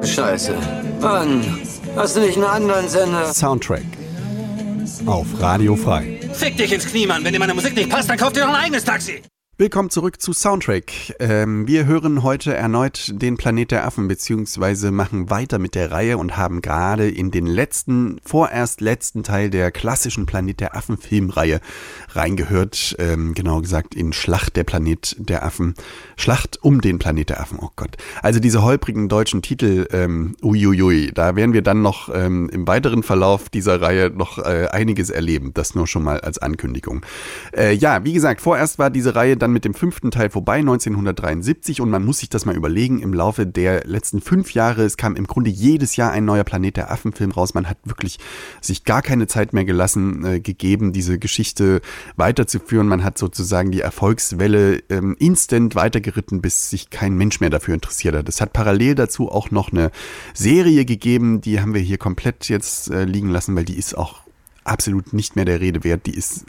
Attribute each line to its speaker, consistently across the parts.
Speaker 1: Scheiße. Mann, hast du nicht einen anderen Sender?
Speaker 2: Soundtrack auf Radio Frei.
Speaker 3: Fick dich ins Knie, Mann. Wenn dir meine Musik nicht passt, dann kauf dir doch ein eigenes Taxi.
Speaker 2: Willkommen zurück zu Soundtrack. Wir hören heute erneut den Planet der Affen, beziehungsweise machen weiter mit der Reihe und haben gerade in den vorerst letzten Teil der klassischen Planet der Affen Filmreihe reingehört. Genauer gesagt in Schlacht der Planet der Affen. Schlacht um den Planet der Affen, oh Gott. Also diese holprigen deutschen Titel, uiuiui, da werden wir dann noch im weiteren Verlauf dieser Reihe noch einiges erleben. Das nur schon mal als Ankündigung. Ja, wie gesagt, vorerst war diese Reihe dann mit dem 5. Teil vorbei, 1973, und man muss sich das mal überlegen, im Laufe der letzten 5 Jahre, es kam im Grunde jedes Jahr ein neuer Planet der Affen-Film raus, man hat wirklich sich gar keine Zeit mehr gegeben, diese Geschichte weiterzuführen, man hat sozusagen die Erfolgswelle instant weitergeritten, bis sich kein Mensch mehr dafür interessiert hat. Es hat parallel dazu auch noch eine Serie gegeben, die haben wir hier komplett jetzt liegen lassen, weil die ist auch absolut nicht mehr der Rede wert, die ist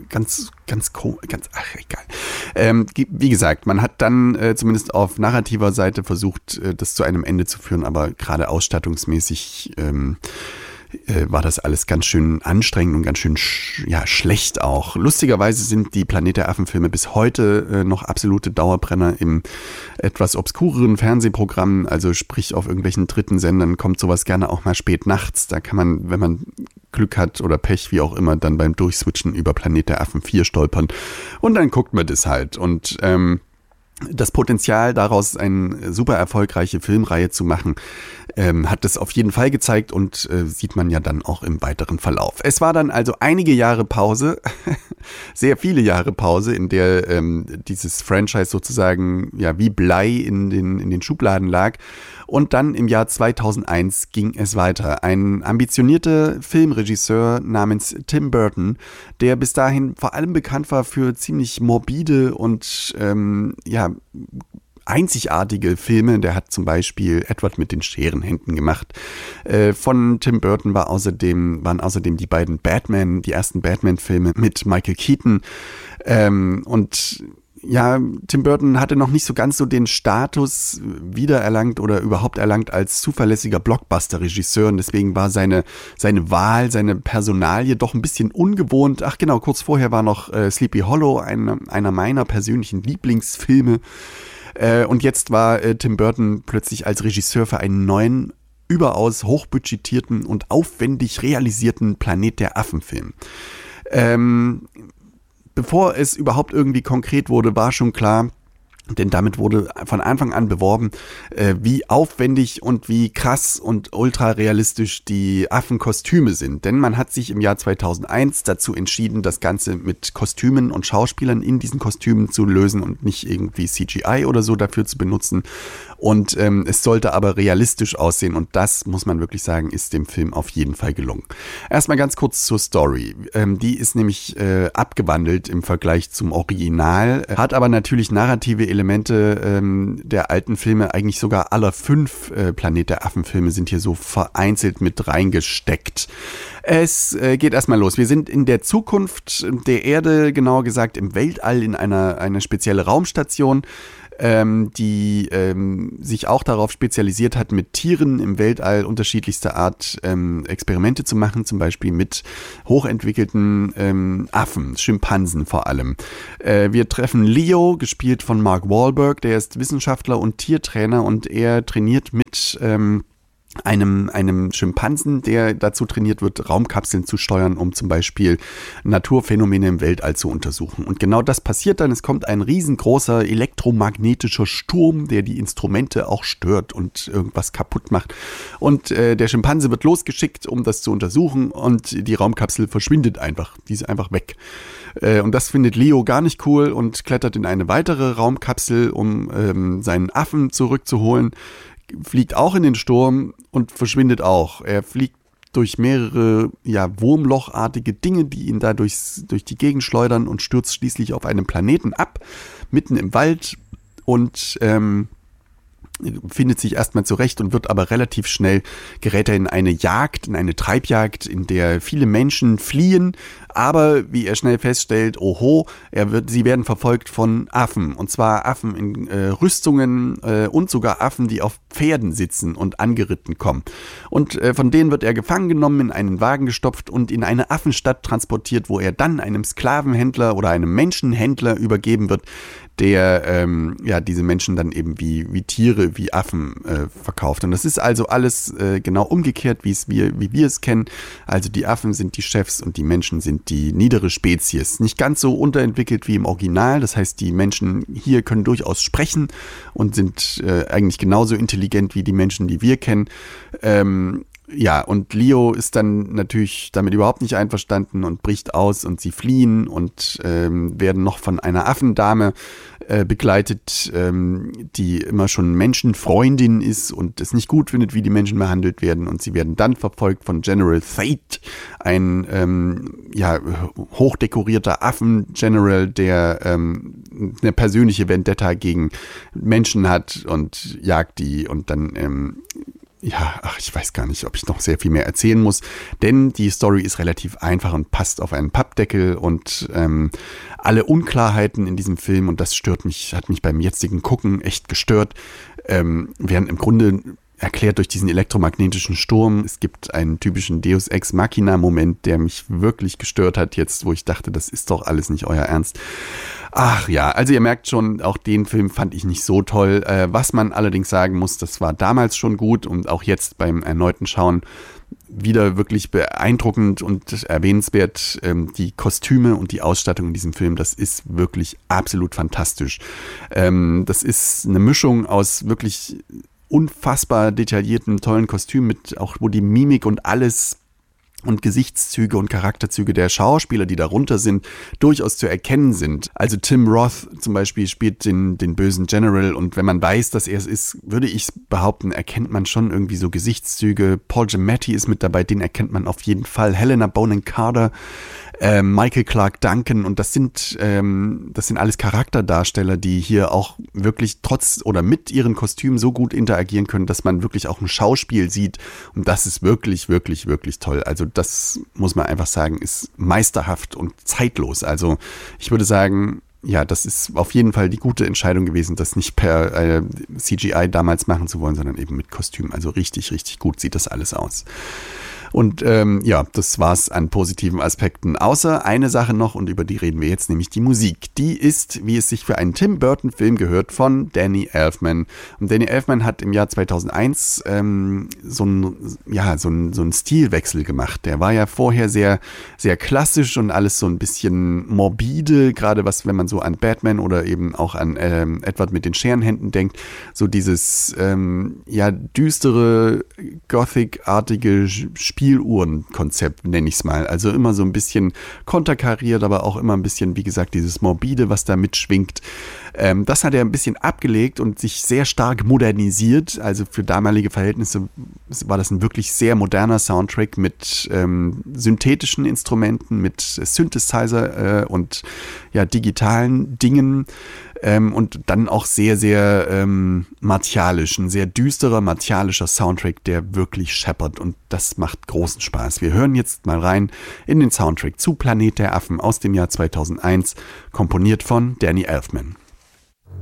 Speaker 2: ach, egal. Wie gesagt, man hat dann zumindest auf narrativer Seite versucht, das zu einem Ende zu führen, aber gerade ausstattungsmäßig war das alles ganz schön anstrengend und ganz schön schlecht auch. Lustigerweise sind die Planet der Affen-Filme bis heute noch absolute Dauerbrenner im etwas obskureren Fernsehprogramm, also sprich auf irgendwelchen dritten Sendern kommt sowas gerne auch mal spät nachts. Da kann man, wenn man Glück hat oder Pech, wie auch immer, dann beim Durchswitchen über Planet der Affen 4 stolpern und dann guckt man das halt und das Potenzial daraus eine super erfolgreiche Filmreihe zu machen, hat es auf jeden Fall gezeigt und sieht man ja dann auch im weiteren Verlauf. Es war dann also einige Jahre Pause, sehr viele Jahre Pause, in der dieses Franchise sozusagen ja wie Blei in den Schubladen lag. Und dann im Jahr 2001 ging es weiter. Ein ambitionierter Filmregisseur namens Tim Burton, der bis dahin vor allem bekannt war für ziemlich morbide und einzigartige Filme. Der hat zum Beispiel Edward mit den Scherenhänden gemacht. Von Tim Burton waren außerdem die beiden die ersten Batman-Filme mit Michael Keaton. Und ja, Tim Burton hatte noch nicht so ganz so den Status wiedererlangt oder überhaupt erlangt als zuverlässiger Blockbuster-Regisseur und deswegen war seine Wahl, seine Personalie doch ein bisschen ungewohnt. Ach genau, kurz vorher war noch Sleepy Hollow, einer meiner persönlichen Lieblingsfilme. Und jetzt war Tim Burton plötzlich als Regisseur für einen neuen, überaus hochbudgetierten und aufwendig realisierten Planet der Affen-Film. Bevor es überhaupt irgendwie konkret wurde, war schon klar, denn damit wurde von Anfang an beworben, wie aufwendig und wie krass und ultra realistisch die Affenkostüme sind. Denn man hat sich im Jahr 2001 dazu entschieden, das Ganze mit Kostümen und Schauspielern in diesen Kostümen zu lösen und nicht irgendwie CGI oder so dafür zu benutzen. Und es sollte aber realistisch aussehen und das, muss man wirklich sagen, ist dem Film auf jeden Fall gelungen. Erstmal ganz kurz zur Story. Die ist nämlich abgewandelt im Vergleich zum Original, hat aber natürlich narrative Elemente der alten Filme, eigentlich sogar aller 5 Planet der Affen-Filme sind hier so vereinzelt mit reingesteckt. Es geht erstmal los. Wir sind in der Zukunft der Erde, genauer gesagt im Weltall, in eine spezielle Raumstation, die sich auch darauf spezialisiert hat, mit Tieren im Weltall unterschiedlichster Art Experimente zu machen, zum Beispiel mit hochentwickelten Affen, Schimpansen vor allem. Wir treffen Leo, gespielt von Mark Wahlberg, der ist Wissenschaftler und Tiertrainer und er trainiert mit einem Schimpansen, der dazu trainiert wird, Raumkapseln zu steuern, um zum Beispiel Naturphänomene im Weltall zu untersuchen. Und genau das passiert dann. Es kommt ein riesengroßer elektromagnetischer Sturm, der die Instrumente auch stört und irgendwas kaputt macht. Und der Schimpanse wird losgeschickt, um das zu untersuchen und die Raumkapsel verschwindet einfach. Die ist einfach weg. Und das findet Leo gar nicht cool und klettert in eine weitere Raumkapsel, um seinen Affen zurückzuholen. Fliegt auch in den Sturm und verschwindet auch. Er fliegt durch mehrere wurmlochartige Dinge, die ihn da durch die Gegend schleudern und stürzt schließlich auf einem Planeten ab, mitten im Wald und findet sich erstmal zurecht und wird aber relativ schnell, gerät er in eine Jagd, in eine Treibjagd, in der viele Menschen fliehen, Aber wie er schnell feststellt, oho, sie werden verfolgt von Affen. Und zwar Affen in Rüstungen und sogar Affen, die auf Pferden sitzen und angeritten kommen. Und von denen wird er gefangen genommen, in einen Wagen gestopft und in eine Affenstadt transportiert, wo er dann einem Sklavenhändler oder einem Menschenhändler übergeben wird, der diese Menschen dann eben wie Tiere, wie Affen verkauft. Und das ist also alles genau umgekehrt, wie wir es kennen. Also die Affen sind die Chefs und die Menschen sind die niedere Spezies. Nicht ganz so unterentwickelt wie im Original. Das heißt, die Menschen hier können durchaus sprechen und sind eigentlich genauso intelligent wie die Menschen, die wir kennen. Und Leo ist dann natürlich damit überhaupt nicht einverstanden und bricht aus und sie fliehen und werden noch von einer Affendame begleitet, die immer schon Menschenfreundin ist und es nicht gut findet, wie die Menschen behandelt werden. Und sie werden dann verfolgt von General Fate, ein hochdekorierter Affen-General, der eine persönliche Vendetta gegen Menschen hat und jagt die und dann ich weiß gar nicht, ob ich noch sehr viel mehr erzählen muss, denn die Story ist relativ einfach und passt auf einen Pappdeckel und alle Unklarheiten in diesem Film, und das hat mich beim jetzigen Gucken echt gestört, werden im Grunde erklärt durch diesen elektromagnetischen Sturm. Es gibt einen typischen Deus Ex Machina Moment, der mich wirklich gestört hat jetzt, wo ich dachte, das ist doch alles nicht euer Ernst. Ach ja, also ihr merkt schon, auch den Film fand ich nicht so toll. Was man allerdings sagen muss, das war damals schon gut und auch jetzt beim erneuten Schauen wieder wirklich beeindruckend und erwähnenswert. Die Kostüme und die Ausstattung in diesem Film, das ist wirklich absolut fantastisch. Das ist eine Mischung aus wirklich unfassbar detaillierten, tollen Kostümen, mit auch wo die Mimik und alles und Gesichtszüge und Charakterzüge der Schauspieler, die darunter sind, durchaus zu erkennen sind. Also Tim Roth zum Beispiel spielt den bösen General, und wenn man weiß, dass er es ist, würde ich behaupten, erkennt man schon irgendwie so Gesichtszüge. Paul Giamatti ist mit dabei, den erkennt man auf jeden Fall. Helena Bonham Carter, Michael Clarke Duncan, und das sind alles Charakterdarsteller, die hier auch wirklich trotz oder mit ihren Kostümen so gut interagieren können, dass man wirklich auch ein Schauspiel sieht, und das ist wirklich, wirklich, wirklich toll. Also das muss man einfach sagen, ist meisterhaft und zeitlos. Also ich würde sagen, ja, das ist auf jeden Fall die gute Entscheidung gewesen, das nicht per CGI damals machen zu wollen, sondern eben mit Kostümen. Also richtig, richtig gut sieht das alles aus. Und das war's an positiven Aspekten. Außer eine Sache noch, und über die reden wir jetzt, nämlich die Musik. Die ist, wie es sich für einen Tim Burton-Film gehört, von Danny Elfman. Und Danny Elfman hat im Jahr 2001 so einen Stilwechsel gemacht. Der war ja vorher sehr, sehr klassisch und alles so ein bisschen morbide, gerade wenn man so an Batman oder eben auch an Edward mit den Scherenhänden denkt. So dieses düstere, Gothic-artige Spieluhren-Konzept, nenne ich es mal. Also immer so ein bisschen konterkariert, aber auch immer ein bisschen, wie gesagt, dieses Morbide, was da mitschwingt. Das hat er ein bisschen abgelegt und sich sehr stark modernisiert. Also für damalige Verhältnisse war das ein wirklich sehr moderner Soundtrack mit synthetischen Instrumenten, mit Synthesizer und digitalen Dingen. Und dann auch sehr, sehr martialisch, ein sehr düsterer, martialischer Soundtrack, der wirklich scheppert, und das macht großen Spaß. Wir hören jetzt mal rein in den Soundtrack zu Planet der Affen aus dem Jahr 2001, komponiert von Danny Elfman.